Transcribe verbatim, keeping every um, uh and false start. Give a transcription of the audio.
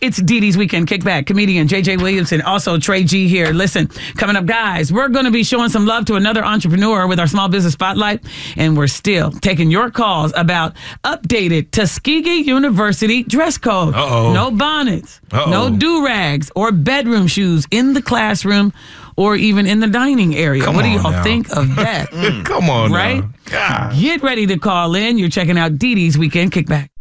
It's Dee Dee's Weekend Kickback. Comedian J J Williamson, also Trey G here. Listen, coming up, guys, we're going to be showing some love to another entrepreneur with our Small Business Spotlight, and we're still taking your calls about updated Tuskegee University dress code. Uh-oh. No bonnets, Uh-oh. no do-rags or bedroom shoes in the classroom or even in the dining area. Come what do on y'all now. think of that? Come on, Right? now. God. Get ready to call in. You're checking out Dee Dee's Weekend Kickback.